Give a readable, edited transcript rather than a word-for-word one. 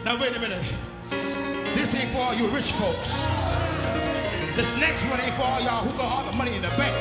Now wait a minute. This ain't for all you rich folks. This next one ain't for all y'all who got all the money in the bank.